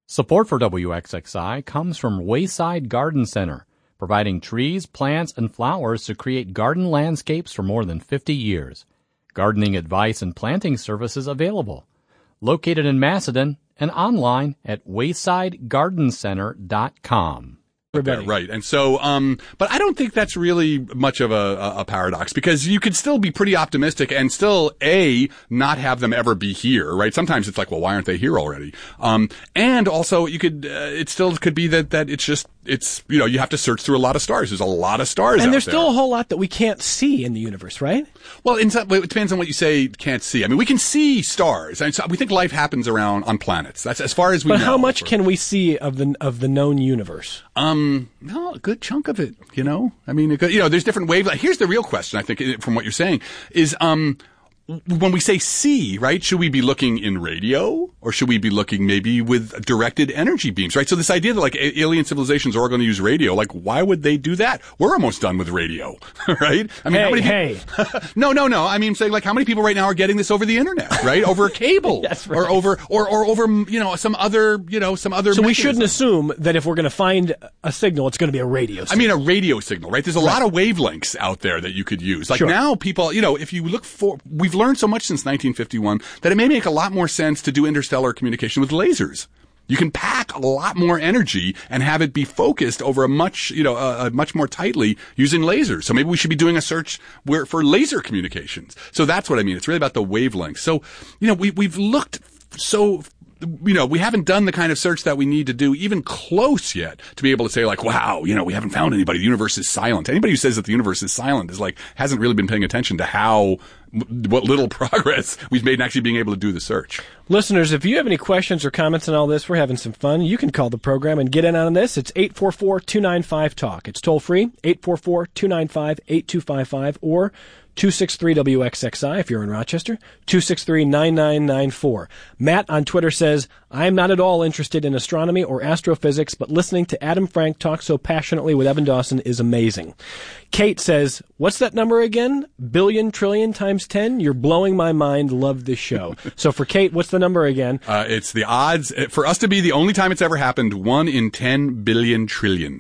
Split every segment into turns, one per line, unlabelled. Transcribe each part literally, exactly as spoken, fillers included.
Support for W X X I comes from Wayside Garden Center, providing trees, plants, and flowers to create garden landscapes for more than fifty years. Gardening advice and planting services available. Located in Macedon and online at wayside garden center dot com.
There, right. And so, um, but I don't think that's really much of a, a paradox, because you could still be pretty optimistic and still, A, not have them ever be here, right? Sometimes it's like, well, why aren't they here already? Um, and also you could, uh, it still could be that, that it's just, it's, you know, you have to search through a lot of stars. There's a lot of stars out there.
And there's still a whole lot that we can't see in the universe, right?
Well, in some, it depends on what you say can't see. I mean, we can see stars. And so we think life happens around on planets. That's as far as we
but
know.
But how much can we see of the of the known universe?
Um, no, a good chunk of it, you know? I mean, a good, you know, there's different wavelengths. Here's the real question, I think, from what you're saying, is, um, when we say see, right, should we be looking in radio, or should we be looking maybe with directed energy beams, right? So this idea that like alien civilizations are all going to use radio, like why would they do that? We're almost done with radio, right? I mean,
hey,
how many
hey.
people, no, no, no. I mean, saying like how many people right now are getting this over the internet, right? Over a cable,
That's right.
or over, or or over, you know, some other, you know, some other.
So
mechanism.
we shouldn't assume that if we're going to find a signal, it's going to be a radio signal.
I mean, a radio signal, right? There's a
right.
lot of wavelengths out there that you could use. Like
sure.
now, people, you know, if you look for, we've learned so much since nineteen fifty-one that it may make a lot more sense to do interstellar communication with lasers. You can pack a lot more energy and have it be focused over a much, you know, uh, much more tightly using lasers. So maybe we should be doing a search where for laser communications. So that's what I mean. It's really about the wavelength. So, you know, we, we've looked so, you know, we haven't done the kind of search that we need to do even close yet to be able to say like, wow, you know, we haven't found anybody. The universe is silent. Anybody who says that the universe is silent is like, hasn't really been paying attention to how, what little progress we've made in actually being able to do the search.
Listeners, if you have any questions or comments on all this, we're having some fun. You can call the program and get in on this. It's eight four four, two nine five, talk. It's toll free, eight four four, two nine five, eight two five five, or two six three W X X I if you're in Rochester, two six three, nine nine nine four. Matt on Twitter says, I'm not at all interested in astronomy or astrophysics, but listening to Adam Frank talk so passionately with Evan Dawson is amazing. Kate says, what's that number again? Billion, trillion times ten? You're blowing my mind. Love this show. So for Kate, what's the number again?
Uh, it's the odds, for us to be the only time it's ever happened, one in ten billion trillion.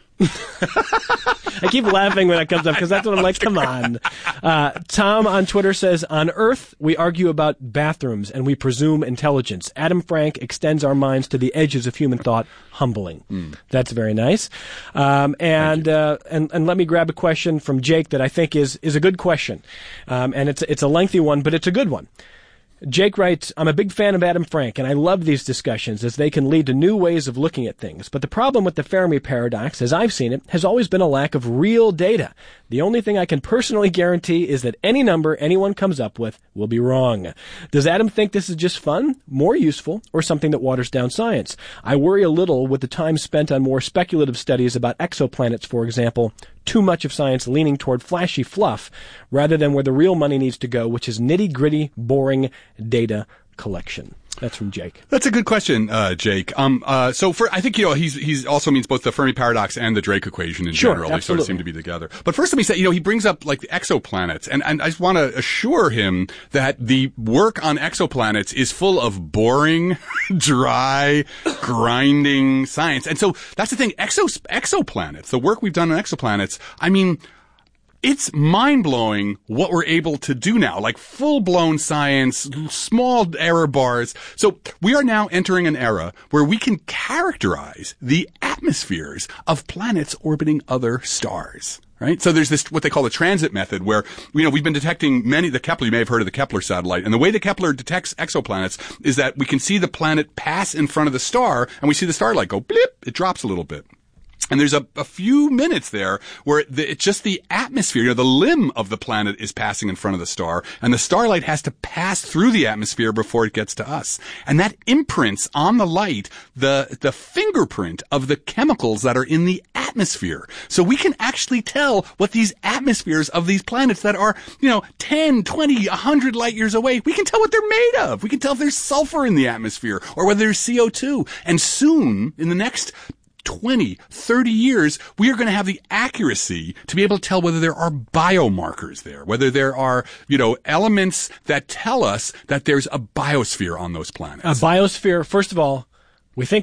I keep laughing when that comes up because that's what I'm like, come on. Uh, Tom on Twitter says, on Earth, we argue about bathrooms and we presume intelligence. Adam Frank extends our minds to the edges of human thought. Humbling. Mm. That's very nice. Um, and, uh, and, and let me grab a question from Jake that I think is, is a good question. Um, and it's, it's a lengthy one, but it's a good one. Jake writes, I'm a big fan of Adam Frank, and I love these discussions as they can lead to new ways of looking at things. But the problem with the Fermi paradox, as I've seen it, has always been a lack of real data. The only thing I can personally guarantee is that any number anyone comes up with will be wrong. Does Adam think this is just fun, more useful, or something that waters down science? I worry a little with the time spent on more speculative studies about exoplanets, for example. Too much of science leaning toward flashy fluff rather than where the real money needs to go, which is nitty-gritty, boring data collection. That's from Jake.
That's a good question, uh, Jake. Um, uh, so for, I think, you know, he's, he's also means both the Fermi paradox and the Drake equation in
sure,
general.
Absolutely.
They sort of seem to be together. But first let me say, you know, he brings up like the exoplanets, and, and I just want to assure him that the work on exoplanets is full of boring, dry, grinding science. And so that's the thing. Exo, exoplanets, the work we've done on exoplanets, I mean, it's mind-blowing what we're able to do now, like full-blown science, small error bars. So we are now entering an era where we can characterize the atmospheres of planets orbiting other stars. Right? So there's this, what they call the transit method, where, you know, we've been detecting many, the Kepler, you may have heard of the Kepler satellite. And the way the Kepler detects exoplanets is that we can see the planet pass in front of the star, and we see the starlight go blip, it drops a little bit. And there's a, a few minutes there where the, it's just the atmosphere, you know, the limb of the planet is passing in front of the star, and the starlight has to pass through the atmosphere before it gets to us. And that imprints on the light the, the fingerprint of the chemicals that are in the atmosphere. So we can actually tell what these atmospheres of these planets that are, you know, ten, twenty, one hundred light years away, we can tell what they're made of. We can tell if there's sulfur in the atmosphere or whether there's C O two. And soon, in the next twenty, thirty years, we are going to have the accuracy to be able to tell whether there are biomarkers there, whether there are, you know, elements that tell us that there's a biosphere on those planets.
A biosphere, first of all, we think